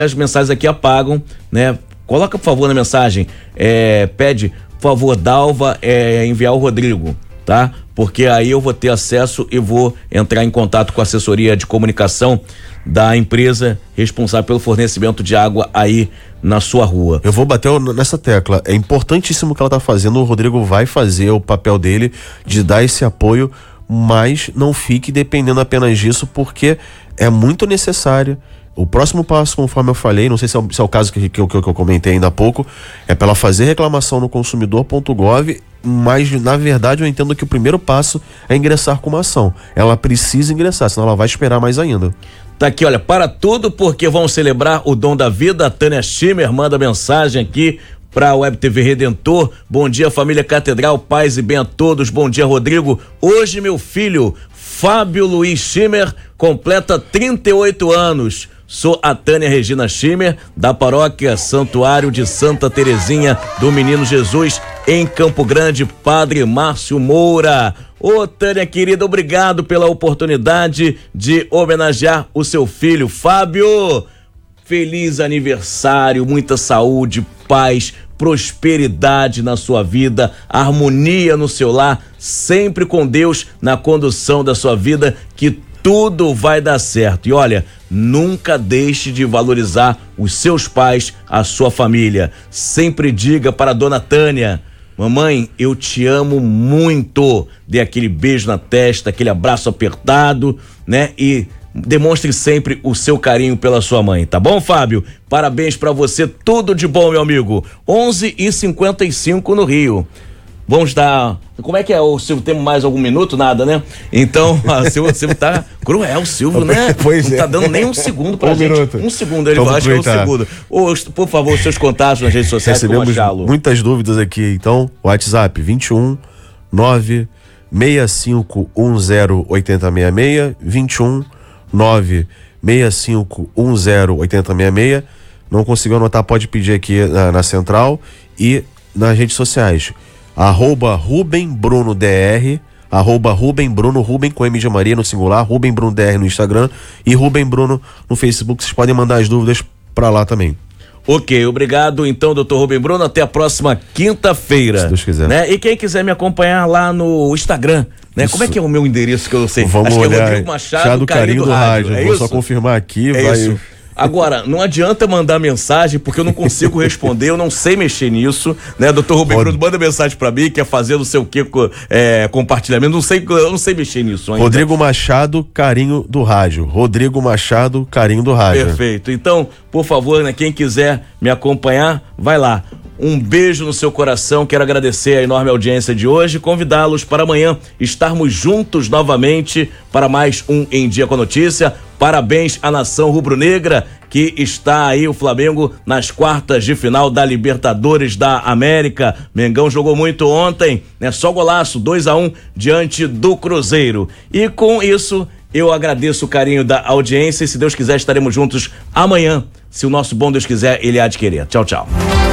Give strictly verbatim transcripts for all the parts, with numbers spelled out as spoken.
as mensagens aqui apagam, né? Coloca, por favor, na mensagem, é, pede, por favor, Dalva, é, enviar o Rodrigo, tá? Porque aí eu vou ter acesso e vou entrar em contato com a assessoria de comunicação da empresa responsável pelo fornecimento de água aí na sua rua. Eu vou bater nessa tecla, é importantíssimo o que ela tá fazendo, o Rodrigo vai fazer o papel dele de dar esse apoio, mas não fique dependendo apenas disso, porque é muito necessário. O próximo passo, conforme eu falei, não sei se é o, se é o caso que, que, eu, que eu comentei ainda há pouco, é para ela fazer reclamação no consumidor ponto gov, mas na verdade eu entendo que o primeiro passo é ingressar com uma ação. Ela precisa ingressar, senão ela vai esperar mais ainda. Tá aqui, olha, para tudo porque vamos celebrar o dom da vida. A Tânia Schimmer manda mensagem aqui para a Web T V Redentor. Bom dia, família Catedral, paz e bem a todos. Bom dia, Rodrigo. Hoje meu filho Fábio Luiz Schimmer completa trinta e oito anos. Sou a Tânia Regina Schimmer, da paróquia Santuário de Santa Terezinha do Menino Jesus, em Campo Grande, Padre Márcio Moura. Ô, Tânia querida, obrigado pela oportunidade de homenagear o seu filho, Fábio. Feliz aniversário, muita saúde, paz, prosperidade na sua vida, harmonia no seu lar, sempre com Deus na condução da sua vida, que tudo vai dar certo. E olha, nunca deixe de valorizar os seus pais, a sua família. Sempre diga para a dona Tânia: mamãe, eu te amo muito. Dê aquele beijo na testa, aquele abraço apertado, né? E demonstre sempre o seu carinho pela sua mãe, tá bom, Fábio? Parabéns pra você, tudo de bom, meu amigo. onze e cinquenta e cinco no Rio. Vamos dar... Como é que é, o Silvio? Temos mais algum minuto? Nada, né? Então, o Silvio, Silvio tá cruel, o Silvio, né? Pois Não é. tá dando nem um segundo pra um gente. Minuto. Um segundo, ele Vamos acha que é um aproveitar. segundo. Ô, por favor, seus contatos nas redes sociais, Recebemos como achá-lo? muitas dúvidas aqui, então, WhatsApp vinte e um, nove, seis cinco um zero, oito zero seis seis, vinte e um, nove, seis cinco um zero, oito zero seis seis. Não conseguiu anotar, pode pedir aqui na, na central e nas redes sociais. Arroba Rubem Bruno D R, arroba Rubem Bruno, Rubem com M de Maria no singular, Rubem Bruno D R no Instagram e Rubem Bruno no Facebook. Vocês podem mandar as dúvidas pra lá também. Ok, obrigado então, doutor Rubem Bruno, até a próxima quinta-feira. Se Deus quiser. Né? E quem quiser me acompanhar lá no Instagram, né? Como é que é o meu endereço que eu sei? Vamos Acho olhar. que é Rodrigo Machado, Machado Carinho, Carinho do, do Rádio. Rádio. É Vou isso? só confirmar aqui, É vai... isso. Agora, não adianta mandar mensagem, porque eu não consigo responder, eu não sei mexer nisso, né? Doutor Rubem Bruno, manda mensagem pra mim, quer fazer não sei o que, é, compartilhamento, não sei, eu não sei mexer nisso ainda. Rodrigo Machado, Carinho do Rádio. Rodrigo Machado, Carinho do Rádio. Perfeito. Então, por favor, né, quem quiser me acompanhar, vai lá. Um beijo no seu coração, quero agradecer a enorme audiência de hoje, convidá-los para amanhã estarmos juntos novamente para mais um Em Dia com a Notícia. Parabéns à nação rubro-negra, que está aí, o Flamengo, nas quartas de final da Libertadores da América. Mengão jogou muito ontem, né? Só golaço, dois a um diante do Cruzeiro. E com isso, eu agradeço o carinho da audiência e, se Deus quiser, estaremos juntos amanhã. Se o nosso bom Deus quiser, ele há de querer. Tchau, tchau.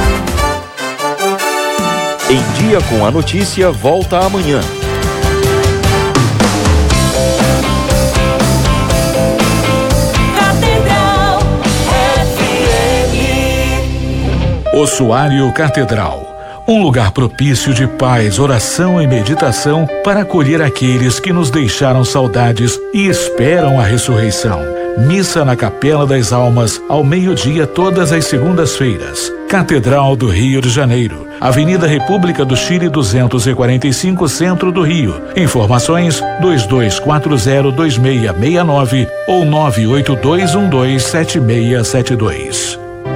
Em Dia com a Notícia volta amanhã. Ossuário Catedral, um lugar propício de paz, oração e meditação para acolher aqueles que nos deixaram saudades e esperam a ressurreição. Missa na Capela das Almas, ao meio-dia, todas as segundas-feiras. Catedral do Rio de Janeiro, Avenida República do Chile duzentos e quarenta e cinco, Centro do Rio. Informações dois dois quatro zero, dois seis seis nove ou nove oito dois um dois sete seis sete dois.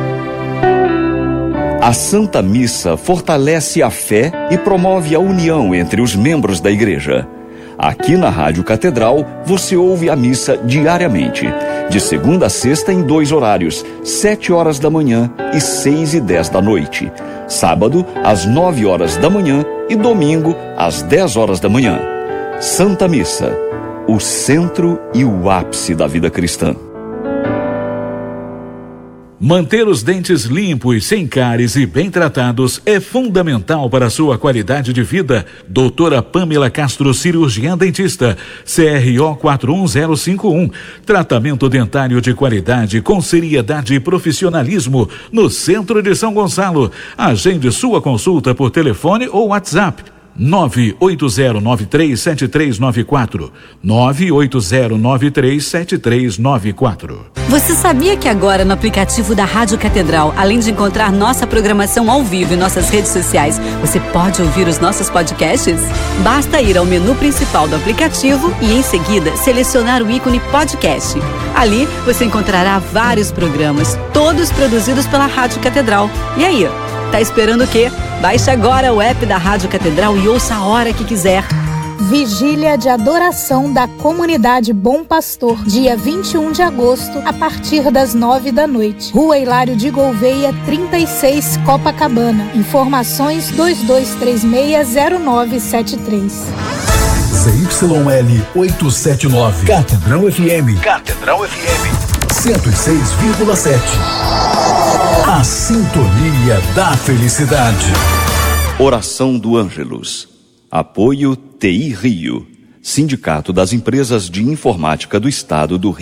A Santa Missa fortalece a fé e promove a união entre os membros da igreja. Aqui na Rádio Catedral, você ouve a missa diariamente, de segunda a sexta em dois horários, sete horas da manhã e seis e dez da noite. Sábado, às nove horas da manhã e domingo, às dez horas da manhã. Santa Missa, o centro e o ápice da vida cristã. Manter os dentes limpos, sem cáries e bem tratados é fundamental para a sua qualidade de vida. Doutora Pamela Castro, cirurgiã dentista, C R O quatro um zero cinco um. Tratamento dentário de qualidade com seriedade e profissionalismo no centro de São Gonçalo. Agende sua consulta por telefone ou WhatsApp. nove oito zero nove três sete três nove quatro. nove oito zero nove três sete três nove quatro. Você sabia que agora no aplicativo da Rádio Catedral, além de encontrar nossa programação ao vivo em nossas redes sociais, você pode ouvir os nossos podcasts? Basta ir ao menu principal do aplicativo e em seguida selecionar o ícone podcast. Ali você encontrará vários programas, todos produzidos pela Rádio Catedral. E aí, tá esperando o quê? Baixe agora o app da Rádio Catedral e ouça a hora que quiser. Vigília de adoração da Comunidade Bom Pastor, dia vinte e um de agosto, a partir das nove da noite. Rua Hilário de Gouveia, trinta e seis, Copacabana. Informações dois dois três seis zero nove sete três. Z Y L oitocentos e setenta e nove. Catedral F M. Catedral F M. cento e seis vírgula sete. A sintonia da felicidade. Oração do Ângelus. Apoio T I Rio, Sindicato das Empresas de Informática do Estado do Rio.